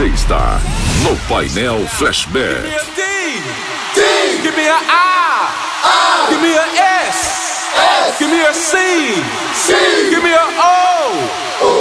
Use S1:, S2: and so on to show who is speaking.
S1: Você está no Painel Flashback.
S2: Give me a D. D. Give me a I. I. Give me a S. S. Give me a C. C. Give me a O.